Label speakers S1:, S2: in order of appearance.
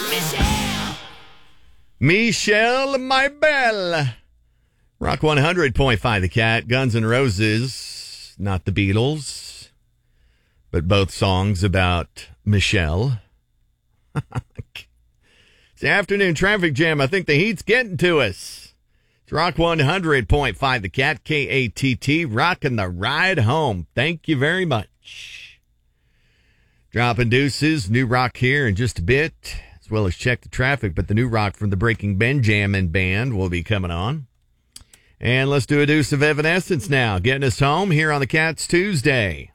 S1: Michelle, my belle. Rock 100.5 The Cat. Guns N' Roses, not the Beatles, but both songs about Michelle. It's the afternoon traffic jam. I think the heat's getting to us. It's Rock 100.5 The Cat, K-A-T-T, rocking the ride home. Thank you very much. Dropping deuces, new rock here in just a bit, as well as check the traffic, but the new rock from the Breaking Benjamin Band will be coming on. And let's do a deuce of Evanescence now, getting us home here on the Cats Tuesday.